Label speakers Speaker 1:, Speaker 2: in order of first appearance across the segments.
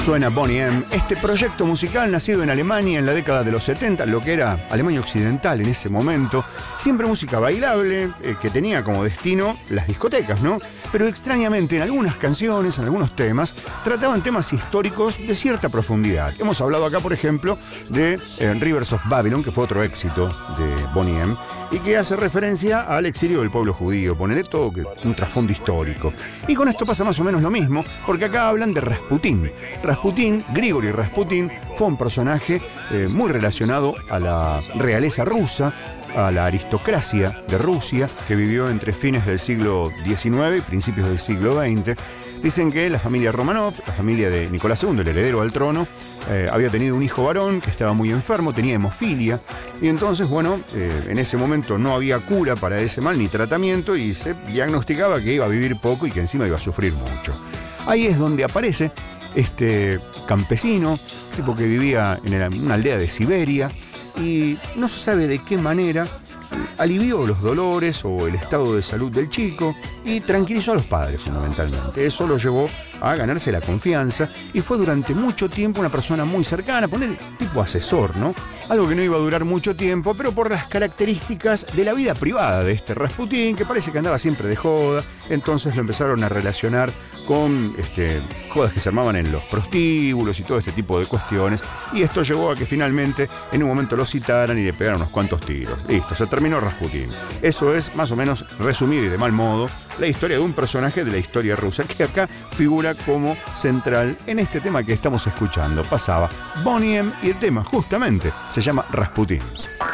Speaker 1: Suena Boney M, este proyecto musical nacido en Alemania en la década de los 70, lo que era Alemania Occidental en ese momento, siempre música bailable, que tenía como destino las discotecas, ¿no? Pero extrañamente en algunas canciones, en algunos temas, trataban temas históricos de cierta profundidad. Hemos hablado acá, por ejemplo, de Rivers of Babylon, que fue otro éxito de Boney M, y que hace referencia al exilio del pueblo judío, ponerle todo un trasfondo histórico. Y con esto pasa más o menos lo mismo, porque acá hablan de Rasputín. Rasputín, Grigori Rasputín, fue un personaje muy relacionado a la realeza rusa, a la aristocracia de Rusia, que vivió entre fines del siglo XIX y principios del siglo XX. Dicen que la familia Romanov, la familia de Nicolás II, el heredero al trono, había tenido un hijo varón que estaba muy enfermo, tenía hemofilia, y entonces, bueno, en ese momento no había cura para ese mal ni tratamiento, y se diagnosticaba que iba a vivir poco y que encima iba a sufrir mucho. Ahí es donde aparece este campesino, tipo que vivía en una aldea de Siberia, y no se sabe de qué manera alivió los dolores o el estado de salud del chico y tranquilizó a los padres fundamentalmente. Eso lo llevó a ganarse la confianza y fue durante mucho tiempo una persona muy cercana, poner tipo asesor, ¿no? Algo que no iba a durar mucho tiempo, pero por las características de la vida privada de este Rasputín, que parece que andaba siempre de joda, entonces lo empezaron a relacionar con jodas que se armaban en los prostíbulos y todo este tipo de cuestiones, y esto llevó a que finalmente en un momento lo citaran y le pegaron unos cuantos tiros. Listo, se terminó Rasputín. Eso es más o menos resumido y de mal modo la historia de un personaje de la historia rusa que acá figura como central en este tema que estamos escuchando. Pasaba Boney M y el tema justamente se llama Rasputín.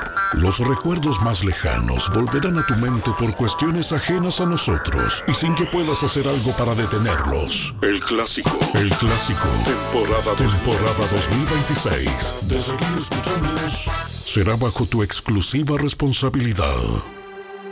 Speaker 2: Los recuerdos más lejanos volverán a tu mente por cuestiones ajenas a nosotros y sin que puedas hacer algo para detenerlos. El clásico. Temporada 2026. De seguir escuchándonos será bajo tu exclusiva responsabilidad.